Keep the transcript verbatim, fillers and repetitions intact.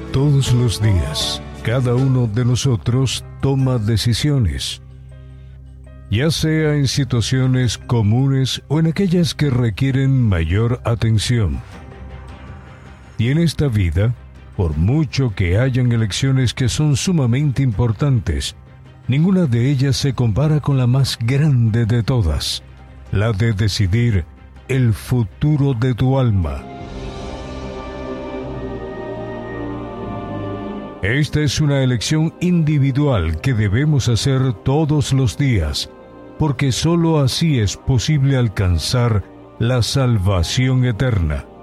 Todos los días, cada uno de nosotros toma decisiones, ya sea en situaciones comunes o en aquellas que requieren mayor atención. Y en esta vida, por mucho que hayan elecciones que son sumamente importantes, ninguna de ellas se compara con la más grande de todas, la de decidir el futuro de tu alma. Esta es una elección individual que debemos hacer todos los días, porque sólo así es posible alcanzar la salvación eterna.